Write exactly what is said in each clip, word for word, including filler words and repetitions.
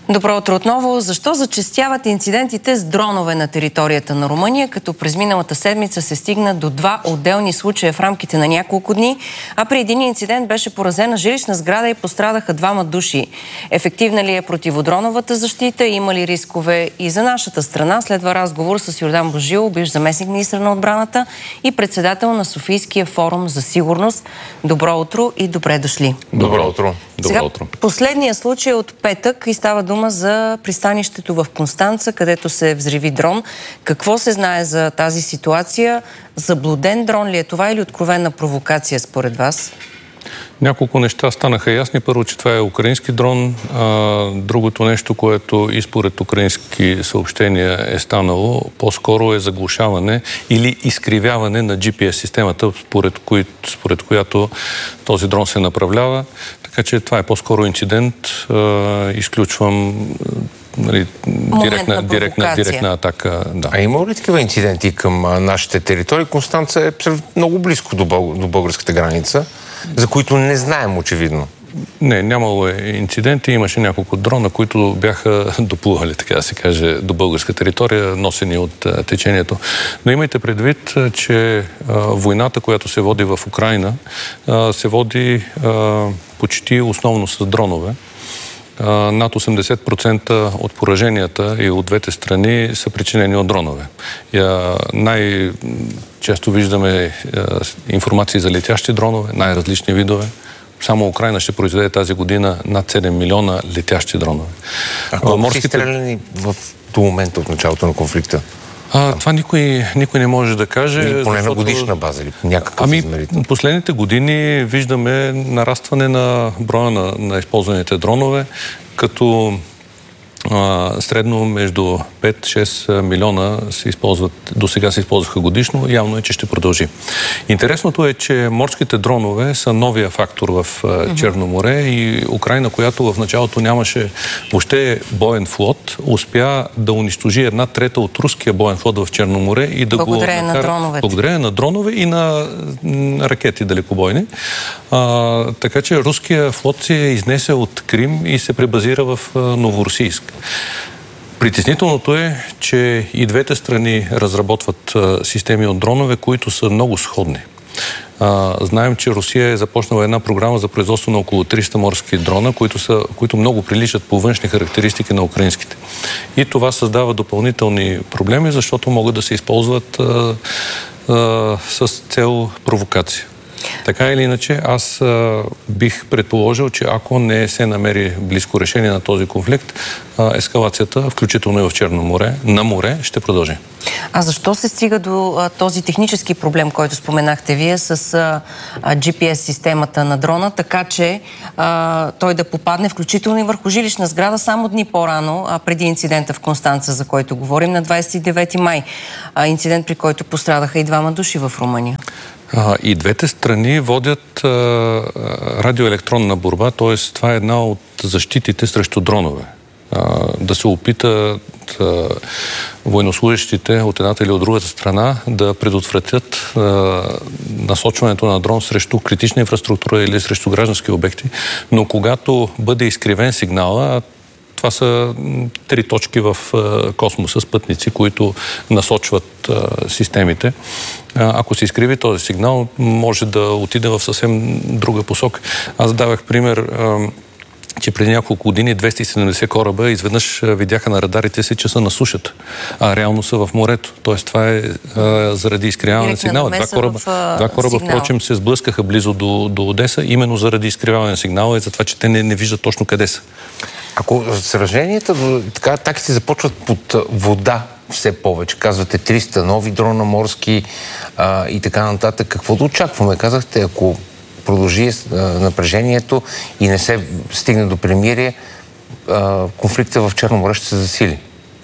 Добро утро отново. Защо зачестяват инцидентите с дронове на територията на Румъния, като през миналата седмица се стигна до два отделни случая в рамките на няколко дни, а при един инцидент беше поразена жилищна сграда и пострадаха двама души. Ефективна ли е противодроновата защита? Има ли рискове и за нашата страна? Следва разговор с Йордан Божилов, бивш заместник-министър на отбраната и председател на Софийския форум за сигурност. Добро утро и добре дошли. Добро утро. Сега, Добро утро. последния случай от петък и става дума за пристанището в Констанца, където се взриви дрон. Какво се знае за тази ситуация? Заблуден дрон ли е това или откровена провокация според вас? Няколко неща станаха ясни. Първо, че това е украински дрон. А, другото нещо, което и според украински съобщения е станало, по-скоро е заглушаване или изкривяване на джи пи ес системата, според, кои, според която този дрон се направлява. Така че това е по-скоро инцидент. А, изключвам нали, директна, директна, директна атака. Да. А има ли такива инциденти към нашите територии? Констанца е много близко до, бъл... до българската граница, за които не знаем очевидно. Не, нямало е инциденти. Имаше няколко дрона, които бяха доплували, така да се каже, до българска територия, носени от а, течението. Но имайте предвид, че а, войната, която се води в Украйна, а, се води а, почти основно с дронове. Uh, над осемдесет процента от пораженията и от двете страни са причинени от дронове. Uh, най-често виждаме uh, информации за летящи дронове, най-различни видове. Само Украйна ще произведе тази година над седем милиона летящи дронове. А колко Морските... са стреляни в до момента от началото на конфликта? А, това никой, никой не може да каже. Или поне защото... на годишна база или някакъв ами, измерител? Последните години виждаме нарастване на броя на, на използваните дронове, като а, средно между пет-шест милиона се използват, до сега се използваха годишно, явно е, че ще продължи. Интересното е, че морските дронове са новия фактор в uh, Черно море и Украйна, която в началото нямаше въобще боен флот, успя да унищожи една трета от руския боен флот в Черно море и да благодарение го накара... на дроновете. Благодарение на дронове и на ракети далекобойни. А, така че руския флот се изнесе от Крим и се пребазира в Новоросийск. Притеснителното е, че и двете страни разработват а, системи от дронове, които са много сходни. А, знаем, че Русия е започнала една програма за производство на около триста морски дрона, които, са, които много приличат по външни характеристики на украинските. И това създава допълнителни проблеми, защото могат да се използват а, а, с цел провокация. Така или иначе, аз а, бих предположил, че ако не се намери близко решение на този конфликт, а, ескалацията, включително и в Черно море, на море, ще продължи. А защо се стига до а, този технически проблем, който споменахте вие с а, джи пи ес системата на дрона, така че а, той да попадне включително и върху жилищна сграда само дни по-рано, а преди инцидента в Констанца, за който говорим, на двадесет и девети май. А, инцидент, при който пострадаха и двама души в Румъния. И двете страни водят а, радиоелектронна борба, т.е. това е една от защитите срещу дронове. А, да се опитат а, военнослужащите от едната или от другата страна да предотвратят а, насочването на дрон срещу критична инфраструктура или срещу граждански обекти, но когато бъде изкривен сигнала, това са три точки в а, космоса, спътници, които насочват а, системите. А, ако се изкриви този сигнал, може да отиде в съвсем друга посока. Аз давах пример, а, че преди няколко години двеста и седемдесет кораба изведнъж видяха на радарите си, че са на сушата, а реално са в морето. Тоест това е а, заради изкривяване на сигнала. Два кораба, два кораба впрочем, се сблъскаха близо до, до Одеса, именно заради изкривяване на сигнала и за това, че те не, не виждат точно къде са. Ако сраженията, така, атаките започват под вода все повече, казвате триста нови дрона морски а, и така нататък, какво да очакваме? Казахте, ако продължи а, напрежението и не се стигне до примирие, а, конфликта в Черно море ще се засили.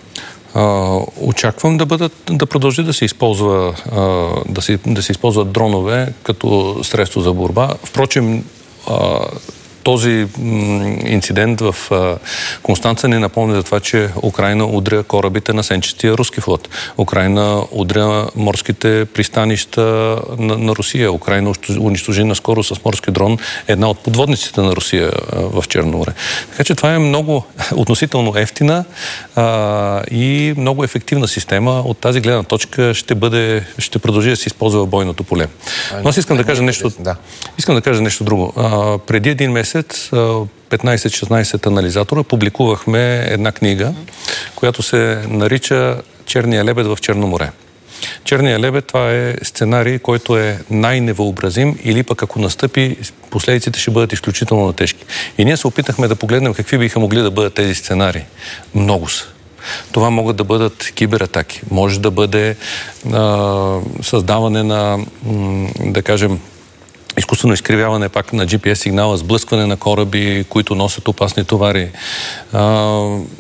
Uh, очаквам да бъдат, да продължи да се използва, uh, да се, да се използват дронове като средство за борба. Впрочем, uh, този инцидент в Констанца ни напомня за това, че Украйна удря корабите на сенчестия руски флот. Украйна удря морските пристанища на, на Русия. Украйна унищожи наскоро с морски дрон една от подводниците на Русия в Черно море. Така че това е много относително ефтина а, и много ефективна система. От тази гледна точка ще бъде, ще продължи да се използва в бойното поле. Но аз искам да кажа нещо, да. искам да кажа нещо друго. А, преди един месец петнайсет-шестнайсет анализатора публикувахме една книга, която се нарича Черния лебед в Черно море. Черния лебед, това е сценарий, който е най-невъобразим или пък ако настъпи, последиците ще бъдат изключително тежки. И ние се опитахме да погледнем какви биха могли да бъдат тези сценарии. Много са. Това могат да бъдат кибератаки. Може да бъде а, създаване на, м, да кажем, изкуствено изкривяване пак на джи пи ес сигнала, сблъскване на кораби, които носят опасни товари. А,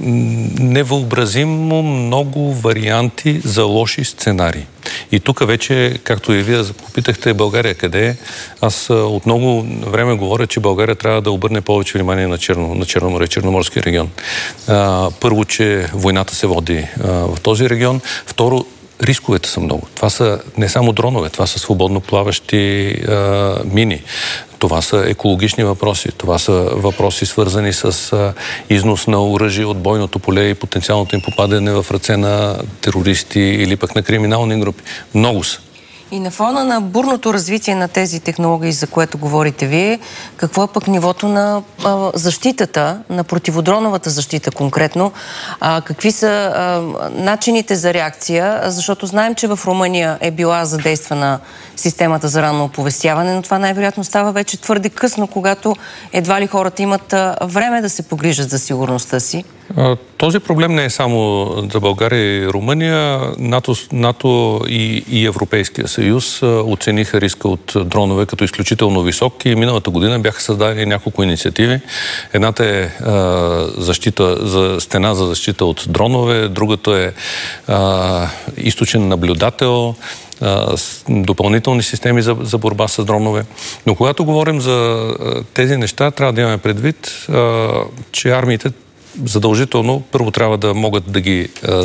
невъобразимо много варианти за лоши сценарии. И тук вече, както и вие попитахте, България къде е? Аз от много време говоря, че България трябва да обърне повече внимание на, Черно, на Черно море, Черноморски регион. А, първо, че войната се води а, в този регион. Второ, рисковете са много. Това са не само дронове, това са свободно плаващи а, мини. Това са екологични въпроси. Това са въпроси свързани с а, износ на оръжие от бойното поле и потенциалното им попадане в ръце на терористи или пък на криминални групи. Много са. И на фона на бурното развитие на тези технологии, за което говорите вие, какво е пък нивото на а, защитата, на противодроновата защита конкретно? А, какви са а, начините за реакция? Защото знаем, че в Румъния е била задействана системата за ранно оповестяване, но това най-вероятно става вече твърде късно, когато едва ли хората имат а, време да се погрижат за сигурността си. Този проблем не е само за България и Румъния. НАТО, НАТО и, и Европейския съюз оцениха риска от дронове като изключително висок и миналата година бяха създадени няколко инициативи. Едната е а, защита за стена за защита от дронове, другата е а, източен наблюдател, допълнителни системи за, за борба с дронове. Но когато говорим за тези неща, трябва да имаме предвид, а, че армиите задължително първо трябва да могат да ги а,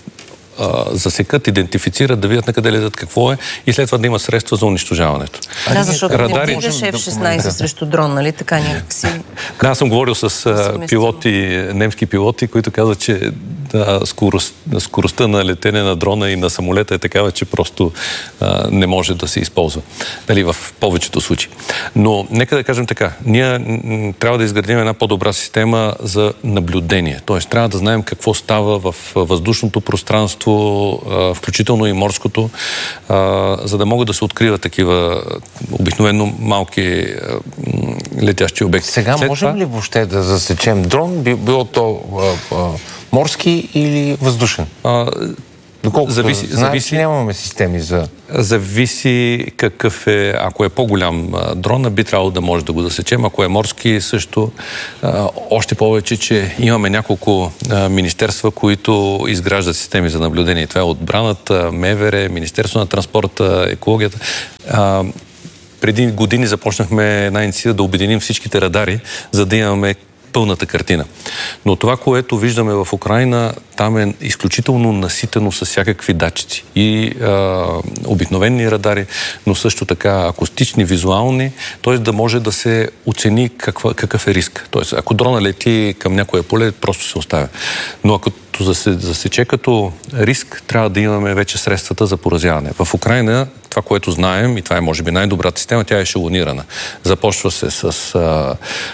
а, засекат, идентифицират, да видят на къде летят какво е и след това да имат средства за унищожаването. Да, защото Радари... не вдигаш еф шестнайсет срещу дрон, нали? Така някакси... Да, аз съм говорил с а, пилоти, немски пилоти, които казват, че да, скорост, скоростта на летене на дрона и на самолета е такава, че просто а, не може да се използва. Дали, в повечето случаи. Но нека да кажем така, ние м- трябва да изградим една по-добра система за наблюдение. Тоест, трябва да знаем какво става в въздушното пространство, а, включително и морското, а, за да могат да се откриват такива обикновено малки а, летящи обекти. Сега След можем това... ли въобще да засечем дрон, било то а, а, морски или въздушен? А, Доколкото зависи, знаем, зависи, нямаме системи за... Зависи какъв е, ако е по-голям дрон, би трябвало да може да го засечем. Ако е морски, също а, още повече, че имаме няколко а, министерства, които изграждат системи за наблюдение. Това е отбраната, МВР, Министерство на транспорта, екологията. А, преди години започнахме една инициатива да обединим всичките радари, за да имаме пълната картина. Но това, което виждаме в Украйна, там е изключително наситено с всякакви датчици. И а, обикновени радари, но също така акустични, визуални, т.е. да може да се оцени каква, какъв е риск. Т.е. ако дрона лети към някое поле, просто се оставя. Но ако да се засече като риск, трябва да имаме вече средствата за поразяване. В Украйна това, което знаем, и това е може би най-добрата система, тя е ешелонирана. Започва се с а,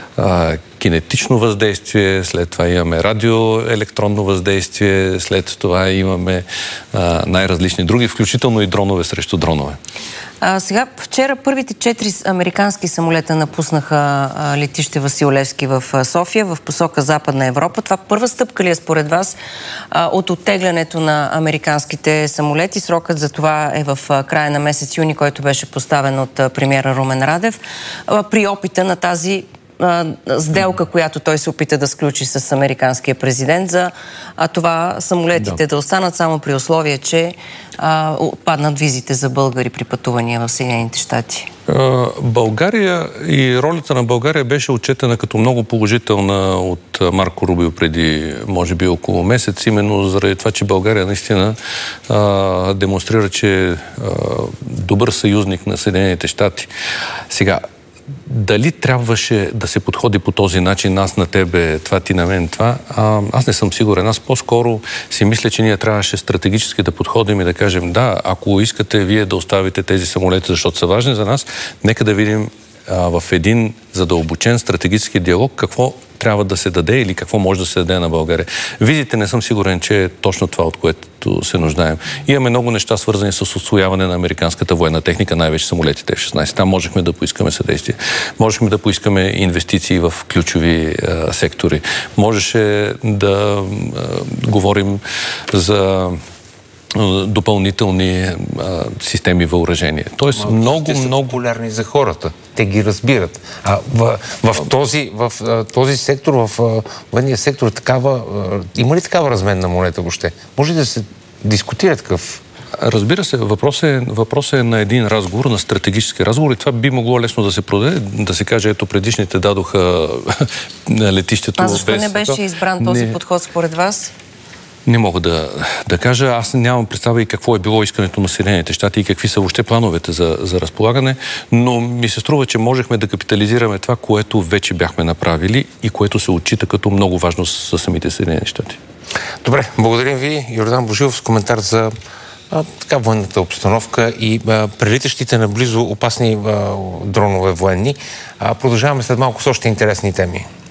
а, кинетично въздействие, след това имаме радиоелектронно въздействие, след това имаме а, най-различни други, включително и дронове срещу дронове. А, сега, вчера първите четири американски самолета напуснаха а, летище Васил Левски в а, София, в посока Западна Европа. Това първа стъпка ли е според вас а, от оттеглянето на американските самолети? Срокът за това е в а, края на месец юни, който беше поставен от а, премиера Румен Радев, а, при опита на тази а, сделка, която той се опита да сключи с американския президент за а, това самолетите да. да останат само при условие, че а, отпаднат визите за българи при пътувания в Съединените щати. България и ролята на България беше отчетена като много положителна от Марко Рубио преди, може би, около месец, именно заради това, че България наистина а, демонстрира, че е добър съюзник на Съединените щати. Сега, дали трябваше да се подходи по този начин, аз на тебе, това ти на мен, това, а, аз не съм сигурен. Аз по-скоро си мисля, че ние трябваше стратегически да подходим и да кажем, да, ако искате вие да оставите тези самолети, защото са важни за нас, нека да видим а, в един задълбочен стратегически диалог какво трябва да се даде или какво може да се даде на България. Визите не съм сигурен, че е точно това, от което се нуждаем. Имаме много неща, свързани с усвояване на американската военна техника, най-вече самолетите Еф шестнайсет. Там можехме да поискаме съдействие. Можехме да поискаме инвестиции в ключови а, сектори. Можеше да а, говорим за допълнителни а, системи въоръжение. Тоест, Ма, много, те са много популярни за хората. Те ги разбират. А в, в, този, в този сектор, в военния сектор, такава, има ли такава разменна монета въобще? Може ли да се дискутира такъв? Разбира се, въпросът е, въпрос е на един разговор, на стратегически разговор и това би могло лесно да се продаде, да се каже, ето предишните дадоха на летището. А защо без... не беше избран този не... подход според вас? Не мога да, да кажа. Аз нямам представа и какво е било искането на Съединените щати и какви са въобще плановете за, за разполагане, но ми се струва, че можехме да капитализираме това, което вече бяхме направили и което се отчита като много важно за самите Съединени щати. Добре, благодарим ви, Йордан Божилов, с коментар за а, така военната обстановка и а, прелитащите наблизо опасни а, дронове военни. А, продължаваме след малко с още интересни теми.